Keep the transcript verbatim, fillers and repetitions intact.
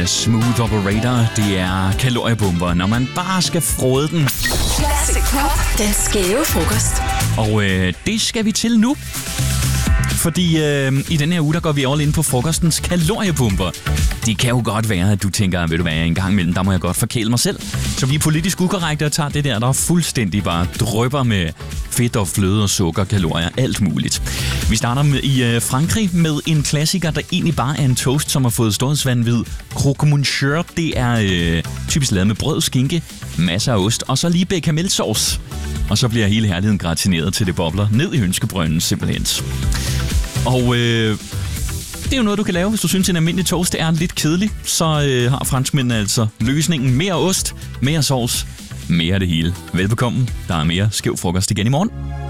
Smooth Operator. Det er kaloriebomber, når man bare skal frode den. Classic Pop. Den skæve frokost. Og øh, det skal vi til nu. Fordi øh, i den her uge, der går vi all ind på frokostens kaloriebomber. Det kan jo godt være, at du tænker, ved du hvad, en gang imellem, der må jeg godt forkæle mig selv. Så vi er politisk ukorrekte og tager det der, der fuldstændig bare drypper med fedt og fløde og sukker, kalorier, alt muligt. Vi starter med, i øh, Frankrig med en klassiker, der egentlig bare er en toast, som har fået storhedsvanvid. Croque monsieur, det er øh, typisk lavet med brød, skinke, masser af ost og så lige bechamelsauce. Og så bliver hele herligheden gratineret til det bobler ned i hønskebrønden simpelthen. Og øh, det er jo noget, du kan lave, hvis du synes, en almindelig toast er lidt kedelig. Så øh, har franskmændene altså løsningen. Mere ost, mere sovs, mere det hele. Velbekomme. Der er mere skæv frokost igen i morgen.